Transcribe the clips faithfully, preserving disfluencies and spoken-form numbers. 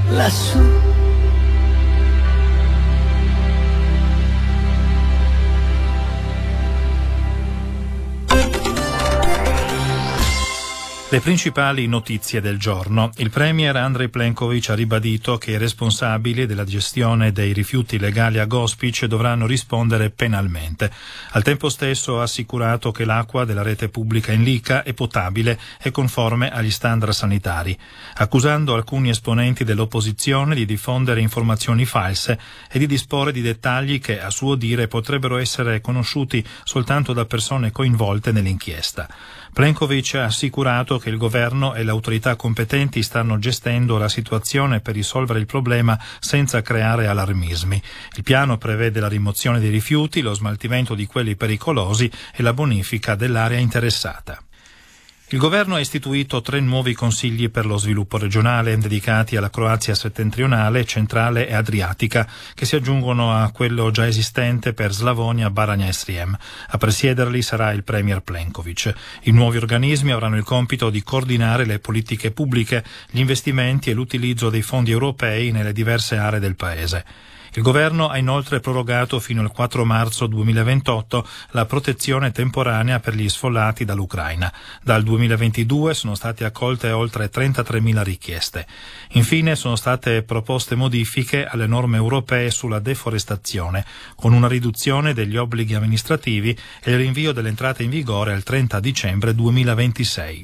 lassù. Le principali notizie del giorno. Il premier Andrej Plenković ha ribadito che i responsabili della gestione dei rifiuti illegali a Gospić dovranno rispondere penalmente. Al tempo stesso ha assicurato che l'acqua della rete pubblica in Lika è potabile e conforme agli standard sanitari, accusando alcuni esponenti dell'opposizione di diffondere informazioni false e di disporre di dettagli che, a suo dire, potrebbero essere conosciuti soltanto da persone coinvolte nell'inchiesta. Plenković ha assicurato che il governo e le autorità competenti stanno gestendo la situazione per risolvere il problema senza creare allarmismi. Il piano prevede la rimozione dei rifiuti, lo smaltimento di quelli pericolosi e la bonifica dell'area interessata. Il governo ha istituito tre nuovi consigli per lo sviluppo regionale dedicati alla Croazia settentrionale, centrale e adriatica, che si aggiungono a quello già esistente per Slavonia, Baranja e Srijem. A presiederli sarà il premier Plenković. I nuovi organismi avranno il compito di coordinare le politiche pubbliche, gli investimenti e l'utilizzo dei fondi europei nelle diverse aree del paese. Il governo ha inoltre prorogato fino al quattro marzo duemilaventotto la protezione temporanea per gli sfollati dall'Ucraina. Dal duemilaventidue sono state accolte oltre trentatremila richieste. Infine sono state proposte modifiche alle norme europee sulla deforestazione, con una riduzione degli obblighi amministrativi e il rinvio dell'entrata in vigore al trenta dicembre duemilaventisei.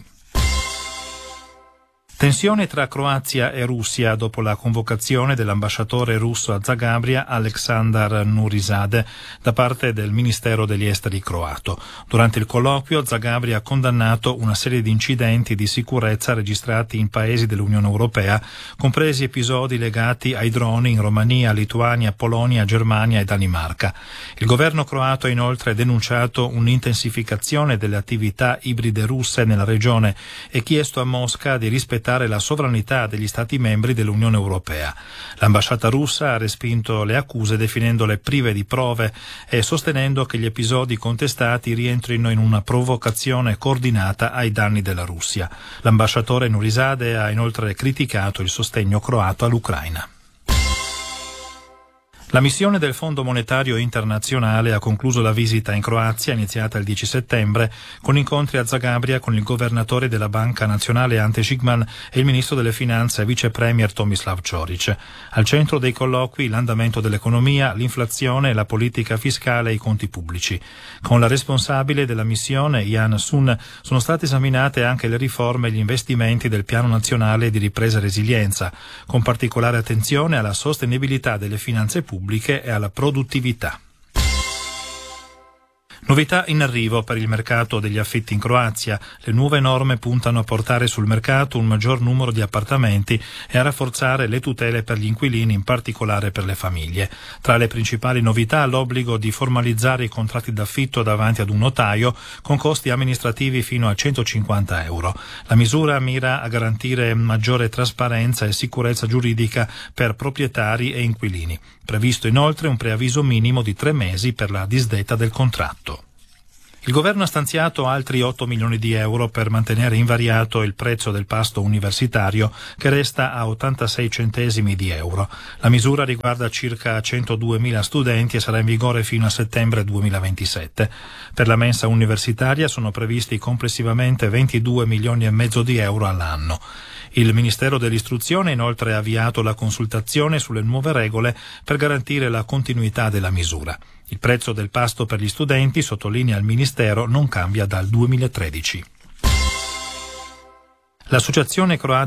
Tensione tra Croazia e Russia dopo la convocazione dell'ambasciatore russo a Zagabria Aleksandar Nurizade da parte del Ministero degli Esteri croato. Durante il colloquio Zagabria ha condannato una serie di incidenti di sicurezza registrati in paesi dell'Unione Europea, compresi episodi legati ai droni in Romania, Lituania, Polonia, Germania e Danimarca. Il governo croato ha inoltre denunciato un'intensificazione delle attività ibride russe nella regione e chiesto a Mosca di rispettare la sovranità degli Stati membri dell'Unione Europea. L'ambasciata russa ha respinto le accuse definendole prive di prove e sostenendo che gli episodi contestati rientrino in una provocazione coordinata ai danni della Russia. L'ambasciatore Nurizade ha inoltre criticato il sostegno croato all'Ucraina. La missione del Fondo Monetario Internazionale ha concluso la visita in Croazia iniziata il dieci settembre con incontri a Zagabria con il governatore della Banca Nazionale Ante Žigman e il ministro delle Finanze e vice premier Tomislav Ćorić. Al centro dei colloqui l'andamento dell'economia, l'inflazione, la politica fiscale e i conti pubblici. Con la responsabile della missione, Jan Sun, sono state esaminate anche le riforme e gli investimenti del Piano Nazionale di Ripresa e Resilienza, con particolare attenzione alla sostenibilità delle finanze pubbliche e alla produttività. Novità in arrivo per il mercato degli affitti in Croazia. Le nuove norme puntano a portare sul mercato un maggior numero di appartamenti e a rafforzare le tutele per gli inquilini, in particolare per le famiglie. Tra le principali novità l'obbligo di formalizzare i contratti d'affitto davanti ad un notaio con costi amministrativi fino a centocinquanta euro. La misura mira a garantire maggiore trasparenza e sicurezza giuridica per proprietari e inquilini. Previsto inoltre un preavviso minimo di tre mesi per la disdetta del contratto. Il governo ha stanziato altri otto milioni di euro per mantenere invariato il prezzo del pasto universitario, che resta a ottantasei centesimi di euro. La misura riguarda circa centoduemila studenti e sarà in vigore fino a settembre duemilaventisette. Per la mensa universitaria sono previsti complessivamente ventidue milioni e mezzo di euro all'anno. Il Ministero dell'Istruzione inoltre ha avviato la consultazione sulle nuove regole per garantire la continuità della misura. Il prezzo del pasto per gli studenti, sottolinea il Ministero, non cambia dal duemilatredici. L'Associazione Croazia